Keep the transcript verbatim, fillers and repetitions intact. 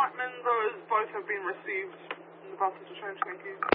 Whiteman, those both have been received. The passage will change, thank you.